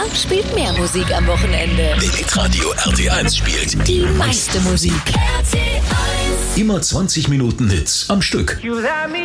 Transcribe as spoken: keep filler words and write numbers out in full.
spielt mehr Musik am Wochenende. Hitradio R T eins spielt Die meiste Musik. immer zwanzig Minuten Hits am Stück.